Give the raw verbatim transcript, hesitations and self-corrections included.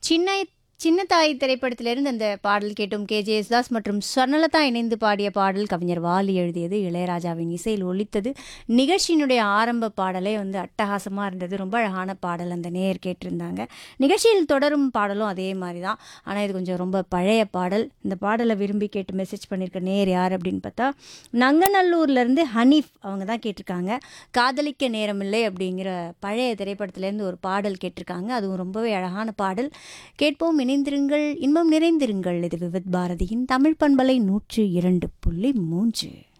சின்ன சின்ன தாய் திரைப்படத்திலிருந்து அந்த பாடல் கேட்டோம். கே ஜே யேசுதாஸ் மற்றும் ஸ்வர்ணலதா இணைந்து பாடிய பாடல் கவிஞர் வாலி எழுதியது, இளையராஜாவின் இசையில் ஒலித்தது. நிகழ்ச்சியினுடைய ஆரம்ப பாடலே வந்து அட்டகாசமாக இருந்தது. ரொம்ப அழகான பாடல், அந்த நேயர் கேட்டிருந்தாங்க. நிகழ்ச்சியில் தொடரும் பாடலும் அதே மாதிரி தான். ஆனால் இது கொஞ்சம் ரொம்ப பழைய பாடல். இந்த பாடலை விரும்பி கேட்டு மெசேஜ் பண்ணியிருக்க நேயர் யார் அப்படின்னு பார்த்தா, நங்கநல்லூர்லேருந்து ஹனீஃப் அவங்க தான் கேட்டிருக்காங்க. காதலிக்க நேரமில்லை அப்படிங்கிற பழைய திரைப்படத்திலேருந்து ஒரு பாடல் கேட்டிருக்காங்க. அதுவும் ரொம்பவே அழகான பாடல். கேட்போம், இணைந்திருங்கள், இன்பம் நிறைந்திருங்கள். இது விவித் பாரதியின் தமிழ் பண்பலை நூற்று இரண்டு புள்ளி மூன்று.